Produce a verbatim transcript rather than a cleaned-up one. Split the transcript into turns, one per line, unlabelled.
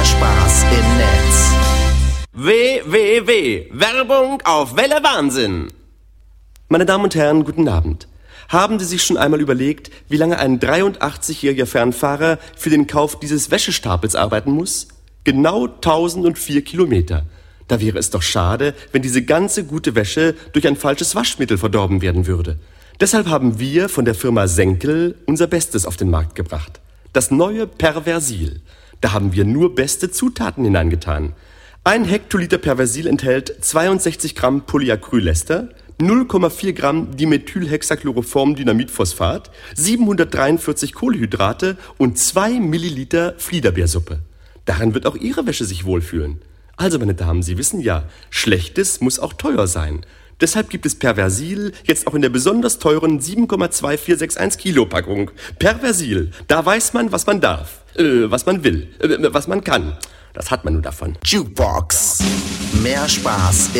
Spaß im Netz.
W W W. Werbung auf Welle Wahnsinn. Meine Damen und Herren, guten Abend. Haben Sie sich schon einmal überlegt, wie lange ein dreiundachtzigjähriger Fernfahrer für den Kauf dieses Wäschestapels arbeiten muss? Genau tausendvier Kilometer. Da wäre es doch schade, wenn diese ganze gute Wäsche durch ein falsches Waschmittel verdorben werden würde. Deshalb haben wir von der Firma Senkel unser Bestes auf den Markt gebracht. Das neue Perversil. Da haben wir nur beste Zutaten hineingetan. Ein Hektoliter Perversil enthält zweiundsechzig Gramm Polyacrylester, null Komma vier Gramm Dimethylhexachloroform-Dynamitphosphat, siebenhundertdreiundvierzig Kohlenhydrate und zwei Milliliter Fliederbeersuppe. Darin wird auch Ihre Wäsche sich wohlfühlen. Also, meine Damen, Sie wissen ja, Schlechtes muss auch teuer sein. Deshalb gibt es Perversil jetzt auch in der besonders teuren sieben Komma zwei vier sechs eins Kilo Packung. Perversil, da weiß man, was man darf, äh, was man will, äh, was man kann. Das hat man nur davon.
Jukebox. Mehr Spaß